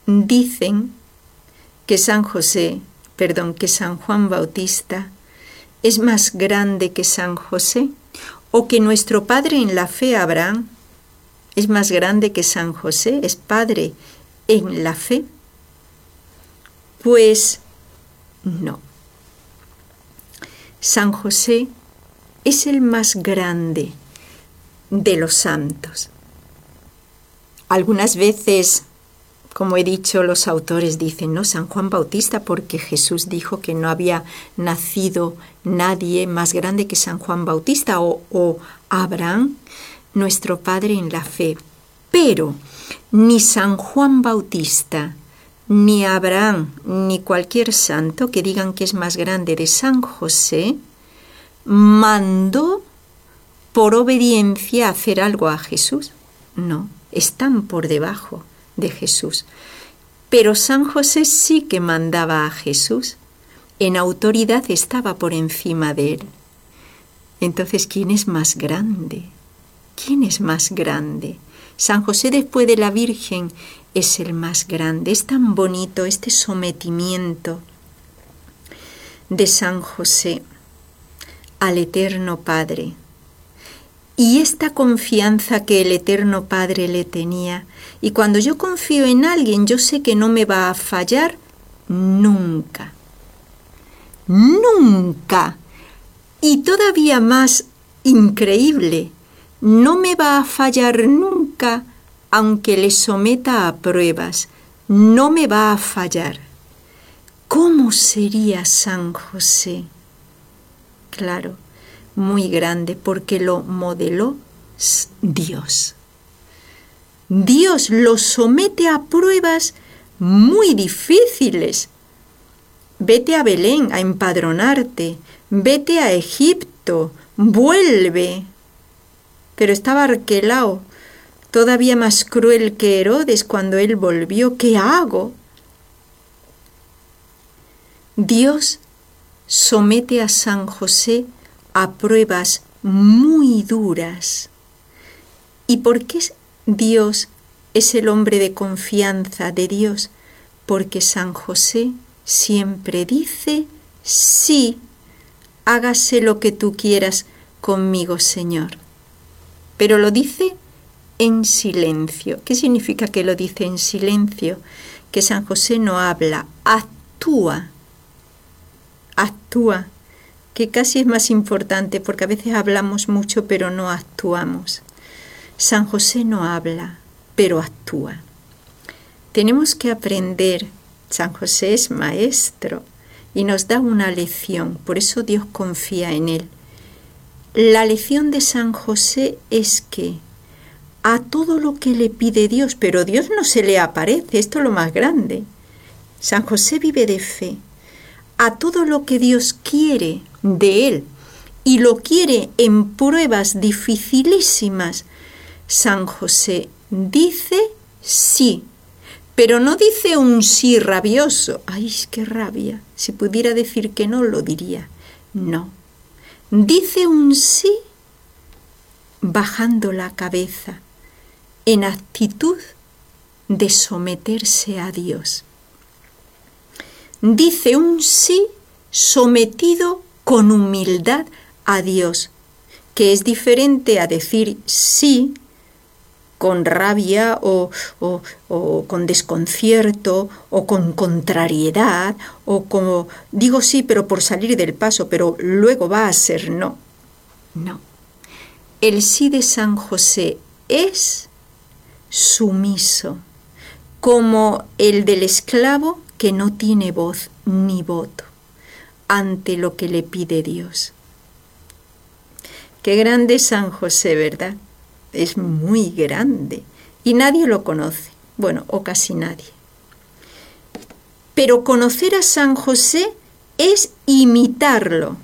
dicen que San Juan Bautista es más grande que San José, o que nuestro padre en la fe, Abraham, es más grande que San José, es padre en la fe. Pues no. San José es el más grande de los santos. Algunas veces, como he dicho, los autores dicen, no, San Juan Bautista, porque Jesús dijo que no había nacido nadie más grande que San Juan Bautista, o Abraham, nuestro padre en la fe. Pero ni San Juan Bautista, ni Abraham, ni cualquier santo que digan que es más grande de San José, mandó por obediencia hacer algo a Jesús. No, están por debajo de Jesús. Pero San José sí que mandaba a Jesús. En autoridad estaba por encima de él. Entonces, ¿quién es más grande? ¿Quién es más grande? San José, después de la Virgen, es el más grande. Es tan bonito este sometimiento de San José al Eterno Padre. Y esta confianza que el Eterno Padre le tenía. Y cuando yo confío en alguien, yo sé que no me va a fallar nunca. Nunca. Y todavía más increíble, no me va a fallar nunca, aunque le someta a pruebas. No me va a fallar. ¿Cómo sería San José? Claro, muy grande, porque lo modeló Dios. Dios lo somete a pruebas muy difíciles. Vete a Belén a empadronarte, vete a Egipto, vuelve. Pero estaba Arquelao, todavía más cruel que Herodes cuando él volvió. ¿Qué hago? Dios somete a San José a pruebas muy duras. ¿Y por qué Dios es el hombre de confianza de Dios? Porque San José siempre dice, sí, hágase lo que tú quieras conmigo, Señor. Pero lo dice en silencio. ¿Qué significa que lo dice en silencio? Que San José no habla, actúa. Actúa, que casi es más importante, porque a veces hablamos mucho pero no actuamos. San José no habla, pero actúa. Tenemos que aprender. San José es maestro y nos da una lección, por eso Dios confía en él. La lección de San José es que a todo lo que le pide Dios, pero Dios no se le aparece, esto es lo más grande. San José vive de fe. A todo lo que Dios quiere de él y lo quiere en pruebas dificilísimas, San José dice sí, pero no dice un sí rabioso. ¡Ay, qué rabia! Si pudiera decir que no, lo diría. No. Dice un sí bajando la cabeza, en actitud de someterse a Dios. Dice un sí sometido con humildad a Dios, que es diferente a decir sí con rabia o con desconcierto o con contrariedad o como digo sí pero por salir del paso, pero luego va a ser no. No. El sí de San José es sumiso, como el del esclavo que no tiene voz ni voto ante lo que le pide Dios. Qué grande es San José, ¿verdad? Es muy grande y nadie lo conoce, bueno, o casi nadie. Pero conocer a San José es imitarlo.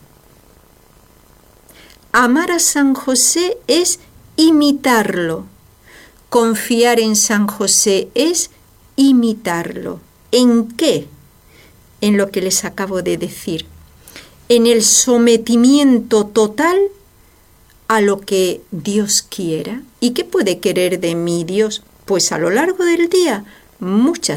Amar a San José es imitarlo. Confiar en San José es imitarlo. ¿En qué? En lo que les acabo de decir. En el sometimiento total a lo que Dios quiera. ¿Y qué puede querer de mí Dios? Pues a lo largo del día muchas